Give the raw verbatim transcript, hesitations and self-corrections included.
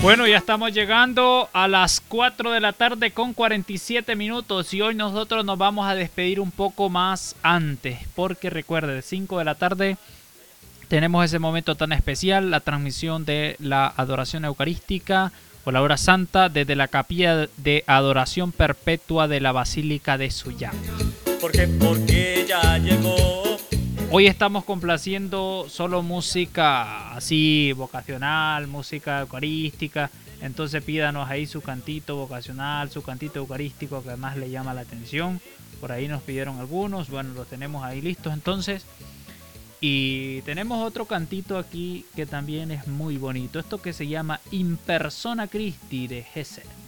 Bueno, ya estamos llegando a las cuatro de la tarde con cuarenta y siete minutos y hoy nosotros nos vamos a despedir un poco más antes, porque recuerde, de cinco de la tarde tenemos ese momento tan especial, la transmisión de la adoración eucarística o la hora santa desde la capilla de adoración perpetua de la Basílica de Sullán. Porque, porque ya llegó. Hoy estamos complaciendo solo música así vocacional, música eucarística. Entonces pídanos ahí su cantito vocacional, su cantito eucarístico que más le llama la atención. Por ahí nos pidieron algunos, bueno, los tenemos ahí listos entonces. Y tenemos otro cantito aquí que también es muy bonito. Esto que se llama In Persona Christi de Gesed.